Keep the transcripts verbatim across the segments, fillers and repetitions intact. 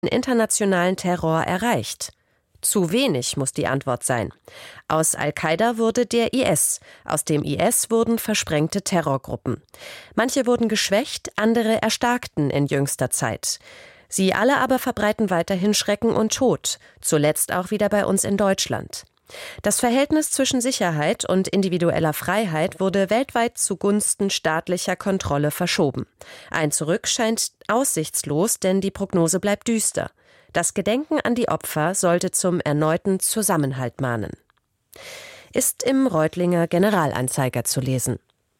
internationalen Terror erreicht? Zu wenig muss die Antwort sein. Aus Al-Qaida wurde der I S. Aus dem I S wurden versprengte Terrorgruppen. Manche wurden geschwächt, andere erstarkten in jüngster Zeit. Sie alle aber verbreiten weiterhin Schrecken und Tod, zuletzt auch wieder bei uns in Deutschland. Das Verhältnis zwischen Sicherheit und individueller Freiheit wurde weltweit zugunsten staatlicher Kontrolle verschoben. Ein Zurück scheint aussichtslos, denn die Prognose bleibt düster. Das Gedenken an die Opfer sollte zum erneuten Zusammenhalt mahnen. Ist im Reutlinger Generalanzeiger zu lesen.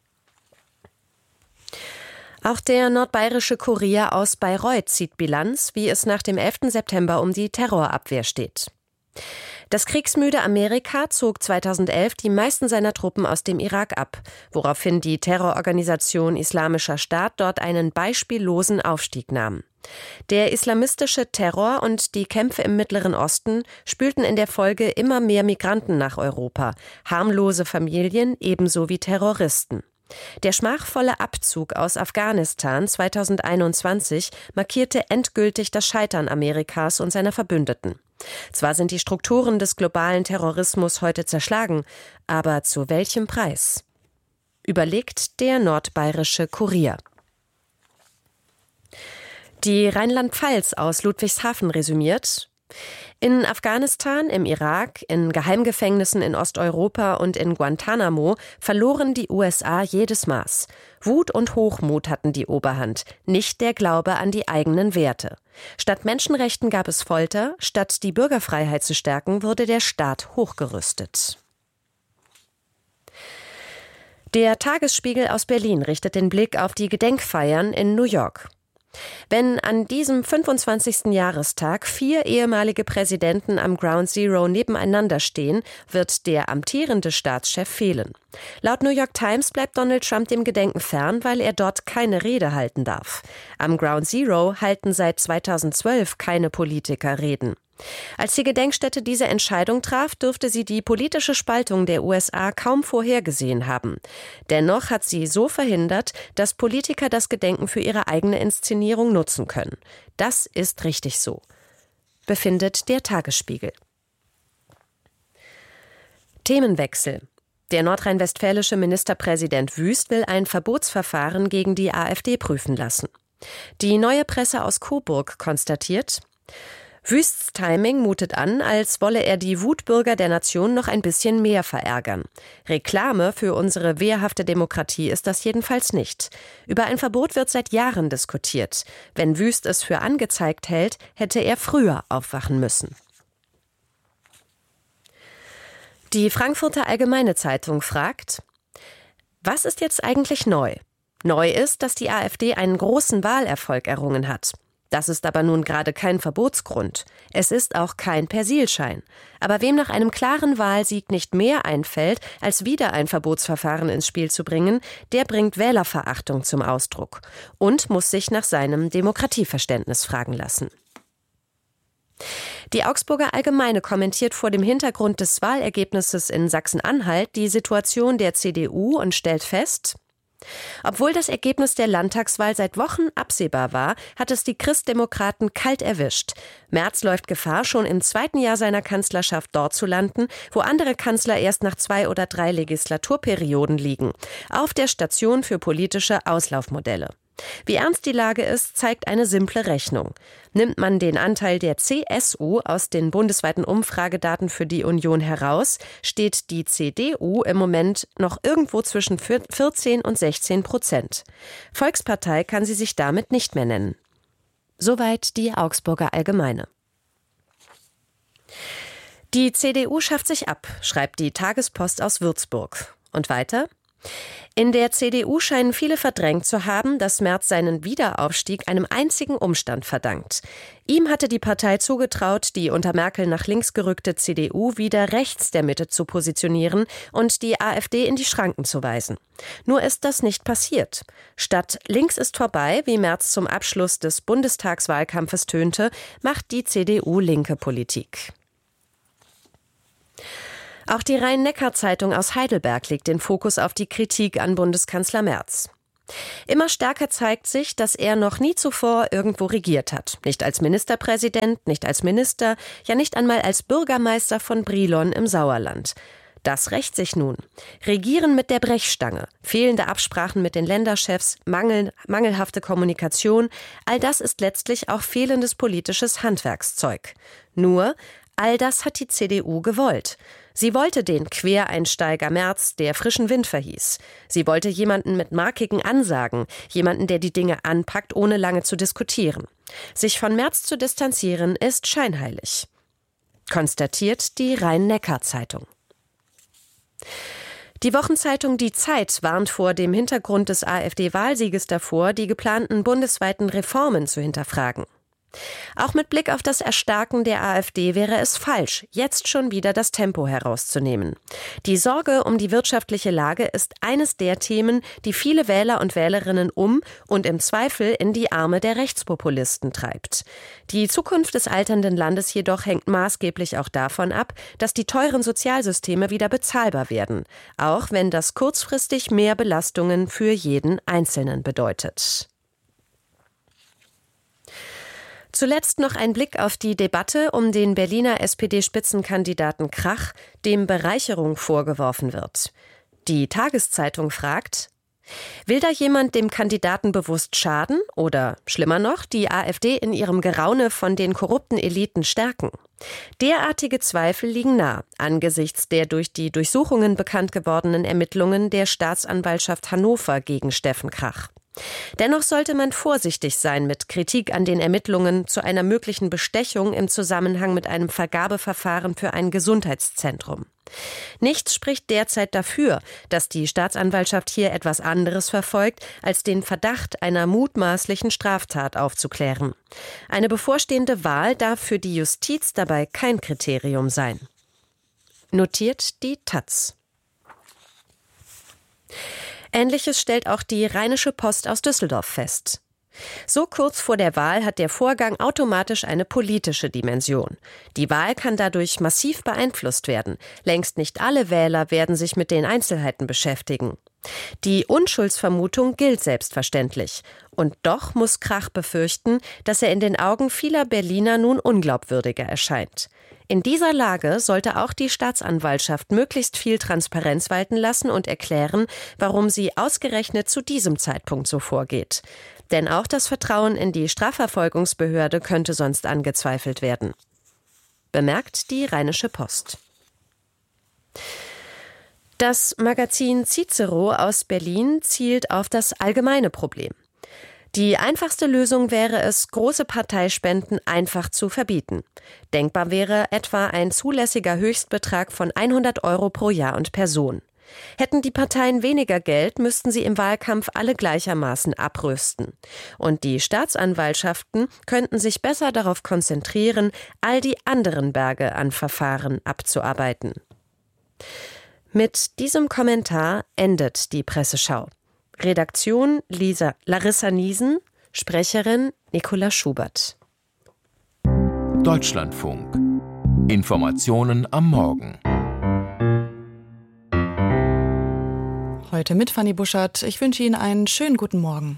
Auch der Nordbayerische Kurier aus Bayreuth zieht Bilanz, wie es nach dem elften September um die Terrorabwehr steht. Das kriegsmüde Amerika zog zweitausendelf die meisten seiner Truppen aus dem Irak ab, woraufhin die Terrororganisation Islamischer Staat dort einen beispiellosen Aufstieg nahm. Der islamistische Terror und die Kämpfe im Mittleren Osten spülten in der Folge immer mehr Migranten nach Europa, harmlose Familien ebenso wie Terroristen. Der schmachvolle Abzug aus Afghanistan zweitausendeinundzwanzig markierte endgültig das Scheitern Amerikas und seiner Verbündeten. Zwar sind die Strukturen des globalen Terrorismus heute zerschlagen, aber zu welchem Preis? Überlegt der Nordbayerische Kurier. Die Rheinland-Pfalz aus Ludwigshafen resümiert: In Afghanistan, im Irak, in Geheimgefängnissen in Osteuropa und in Guantanamo verloren die U S A jedes Maß. Wut und Hochmut hatten die Oberhand, nicht der Glaube an die eigenen Werte. Statt Menschenrechten gab es Folter, statt die Bürgerfreiheit zu stärken, wurde der Staat hochgerüstet. Der Tagesspiegel aus Berlin richtet den Blick auf die Gedenkfeiern in New York. Wenn an diesem fünfundzwanzigsten Jahrestag vier ehemalige Präsidenten am Ground Zero nebeneinander stehen, wird der amtierende Staatschef fehlen. Laut New York Times bleibt Donald Trump dem Gedenken fern, weil er dort keine Rede halten darf. Am Ground Zero halten seit zweitausendzwölf keine Politiker Reden. Als die Gedenkstätte diese Entscheidung traf, dürfte sie die politische Spaltung der U S A kaum vorhergesehen haben. Dennoch hat sie so verhindert, dass Politiker das Gedenken für ihre eigene Inszenierung nutzen können. Das ist richtig so, befindet der Tagesspiegel. Themenwechsel. Der nordrhein-westfälische Ministerpräsident Wüst will ein Verbotsverfahren gegen die AfD prüfen lassen. Die Neue Presse aus Coburg konstatiert: Wüsts Timing mutet an, als wolle er die Wutbürger der Nation noch ein bisschen mehr verärgern. Reklame für unsere wehrhafte Demokratie ist das jedenfalls nicht. Über ein Verbot wird seit Jahren diskutiert. Wenn Wüst es für angezeigt hält, hätte er früher aufwachen müssen. Die Frankfurter Allgemeine Zeitung fragt: Was ist jetzt eigentlich neu? Neu ist, dass die AfD einen großen Wahlerfolg errungen hat. Das ist aber nun gerade kein Verbotsgrund. Es ist auch kein Persilschein. Aber wem nach einem klaren Wahlsieg nicht mehr einfällt, als wieder ein Verbotsverfahren ins Spiel zu bringen, der bringt Wählerverachtung zum Ausdruck und muss sich nach seinem Demokratieverständnis fragen lassen. Die Augsburger Allgemeine kommentiert vor dem Hintergrund des Wahlergebnisses in Sachsen-Anhalt die Situation der C D U und stellt fest: Obwohl das Ergebnis der Landtagswahl seit Wochen absehbar war, hat es die Christdemokraten kalt erwischt. Merz läuft Gefahr, schon im zweiten Jahr seiner Kanzlerschaft dort zu landen, wo andere Kanzler erst nach zwei oder drei Legislaturperioden liegen, auf der Station für politische Auslaufmodelle. Wie ernst die Lage ist, zeigt eine simple Rechnung. Nimmt man den Anteil der C S U aus den bundesweiten Umfragedaten für die Union heraus, steht die C D U im Moment noch irgendwo zwischen vierzehn und sechzehn Prozent. Volkspartei kann sie sich damit nicht mehr nennen. Soweit die Augsburger Allgemeine. Die C D U schafft sich ab, schreibt die Tagespost aus Würzburg. Und weiter: In der C D U scheinen viele verdrängt zu haben, dass Merz seinen Wiederaufstieg einem einzigen Umstand verdankt. Ihm hatte die Partei zugetraut, die unter Merkel nach links gerückte C D U wieder rechts der Mitte zu positionieren und die AfD in die Schranken zu weisen. Nur ist das nicht passiert. Statt links ist vorbei, wie Merz zum Abschluss des Bundestagswahlkampfes tönte, macht die C D U linke Politik. Auch die Rhein-Neckar-Zeitung aus Heidelberg legt den Fokus auf die Kritik an Bundeskanzler Merz. Immer stärker zeigt sich, dass er noch nie zuvor irgendwo regiert hat. Nicht als Ministerpräsident, nicht als Minister, ja nicht einmal als Bürgermeister von Brilon im Sauerland. Das rächt sich nun. Regieren mit der Brechstange, fehlende Absprachen mit den Länderchefs, Mangel, mangelhafte Kommunikation, all das ist letztlich auch fehlendes politisches Handwerkszeug. Nur, all das hat die C D U gewollt. Sie wollte den Quereinsteiger Merz, der frischen Wind verhieß. Sie wollte jemanden mit markigen Ansagen, jemanden, der die Dinge anpackt, ohne lange zu diskutieren. Sich von Merz zu distanzieren, ist scheinheilig. Konstatiert die Rhein-Neckar-Zeitung. Die Wochenzeitung Die Zeit warnt vor dem Hintergrund des AfD-Wahlsieges davor, die geplanten bundesweiten Reformen zu hinterfragen. Auch mit Blick auf das Erstarken der AfD wäre es falsch, jetzt schon wieder das Tempo herauszunehmen. Die Sorge um die wirtschaftliche Lage ist eines der Themen, die viele Wähler und Wählerinnen um und im Zweifel in die Arme der Rechtspopulisten treibt. Die Zukunft des alternden Landes jedoch hängt maßgeblich auch davon ab, dass die teuren Sozialsysteme wieder bezahlbar werden, auch wenn das kurzfristig mehr Belastungen für jeden Einzelnen bedeutet. Zuletzt noch ein Blick auf die Debatte um den Berliner S P D-Spitzenkandidaten Krach, dem Bereicherung vorgeworfen wird. Die Tageszeitung fragt: Will da jemand dem Kandidaten bewusst schaden oder, schlimmer noch, die AfD in ihrem Geraune von den korrupten Eliten stärken? Derartige Zweifel liegen nah angesichts der durch die Durchsuchungen bekannt gewordenen Ermittlungen der Staatsanwaltschaft Hannover gegen Steffen Krach. Dennoch sollte man vorsichtig sein mit Kritik an den Ermittlungen zu einer möglichen Bestechung im Zusammenhang mit einem Vergabeverfahren für ein Gesundheitszentrum. Nichts spricht derzeit dafür, dass die Staatsanwaltschaft hier etwas anderes verfolgt, als den Verdacht einer mutmaßlichen Straftat aufzuklären. Eine bevorstehende Wahl darf für die Justiz dabei kein Kriterium sein. Notiert die Taz. Ähnliches stellt auch die Rheinische Post aus Düsseldorf fest. So kurz vor der Wahl hat der Vorgang automatisch eine politische Dimension. Die Wahl kann dadurch massiv beeinflusst werden. Längst nicht alle Wähler werden sich mit den Einzelheiten beschäftigen. Die Unschuldsvermutung gilt selbstverständlich. Und doch muss Krach befürchten, dass er in den Augen vieler Berliner nun unglaubwürdiger erscheint. In dieser Lage sollte auch die Staatsanwaltschaft möglichst viel Transparenz walten lassen und erklären, warum sie ausgerechnet zu diesem Zeitpunkt so vorgeht. Denn auch das Vertrauen in die Strafverfolgungsbehörde könnte sonst angezweifelt werden. Bemerkt die Rheinische Post. Das Magazin Cicero aus Berlin zielt auf das allgemeine Problem. Die einfachste Lösung wäre es, große Parteispenden einfach zu verbieten. Denkbar wäre etwa ein zulässiger Höchstbetrag von hundert Euro pro Jahr und Person. Hätten die Parteien weniger Geld, müssten sie im Wahlkampf alle gleichermaßen abrüsten. Und die Staatsanwaltschaften könnten sich besser darauf konzentrieren, all die anderen Berge an Verfahren abzuarbeiten. Mit diesem Kommentar endet die Presseschau. Redaktion Lisa, Larissa Niesen, Sprecherin Nicola Schubert. Deutschlandfunk. Informationen am Morgen. Heute mit Fanny Buschert. Ich wünsche Ihnen einen schönen guten Morgen.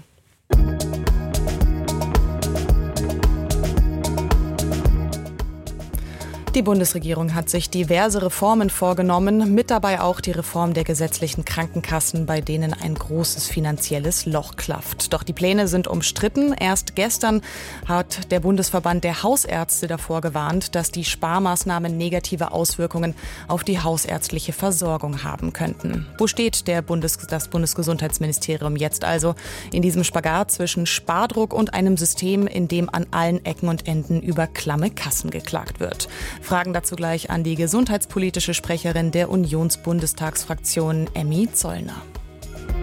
Die Bundesregierung hat sich diverse Reformen vorgenommen, mit dabei auch die Reform der gesetzlichen Krankenkassen, bei denen ein großes finanzielles Loch klafft. Doch die Pläne sind umstritten. Erst gestern hat der Bundesverband der Hausärzte davor gewarnt, dass die Sparmaßnahmen negative Auswirkungen auf die hausärztliche Versorgung haben könnten. Wo steht der Bundes- das Bundesgesundheitsministerium jetzt also? In diesem Spagat zwischen Spardruck und einem System, in dem an allen Ecken und Enden über klamme Kassen geklagt wird. Fragen dazu gleich an die gesundheitspolitische Sprecherin der Unionsbundestagsfraktion Emmy Zollner.